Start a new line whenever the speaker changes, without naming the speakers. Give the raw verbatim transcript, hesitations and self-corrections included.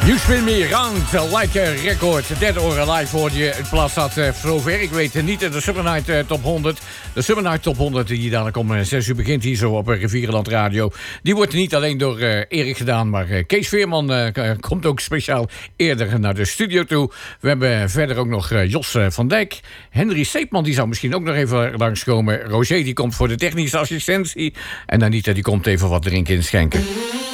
You Spin Me Round Like a Record. Dead or Alive hoorde je in plaats dat uh, zover. Ik weet uh, niet de Summer Night uh, Top honderd. De Summer Night Top honderd die dadelijk om uh, zes uur begint hier zo op uh, Rivierenland Radio. Die wordt niet alleen door uh, Erik gedaan, maar uh, Kees Veerman uh, komt ook speciaal eerder naar de studio toe. We hebben verder ook nog uh, Jos uh, van Dijk. Henry Seepman die zou misschien ook nog even langskomen. Roger die komt voor de technische assistentie. En Anita die komt even wat drinken inschenken.